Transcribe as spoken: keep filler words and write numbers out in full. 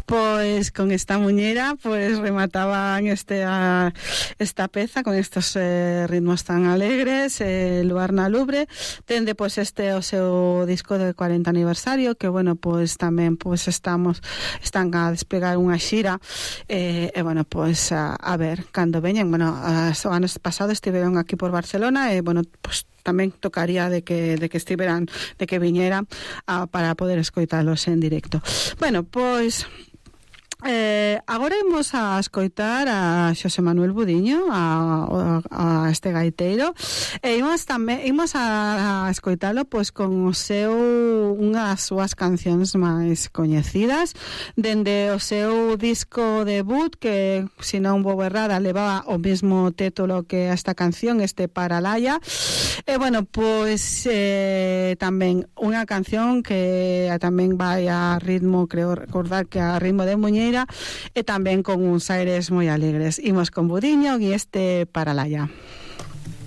Pois con esta muñeira pois remataban este, a, esta peza con estos eh, ritmos tan alegres, eh, Luar na Lubre. Tende pois este o seu disco de cuarenta aniversario, que bueno, pois tamén pois estamos están a desplegar unha xira, eh, e bueno, pois a, a ver cando veñen. Bueno, as, o ano pasado estiveron aquí por Barcelona e bueno, pois tamén tocaría de que de que estiveran, de que viñera a, para poder escoitalos en directo. Bueno, pois Eh, agora imos a escoitar a Xosé Manuel Budiño, a, a, a este gaiteiro, e imos tamén imos a, a escoitalo pois con o seu unha das súas cancións máis coñecidas, dende o seu disco debut, que, se non vou errada, levaba o mesmo título que esta canción, este Paralaya. E bueno, pois eh, tamén unha canción que tamén vai a ritmo, creo recordar que a ritmo de muñeira, e tamén con uns aires moi alegres. Imos con Budiño e este Paralaya.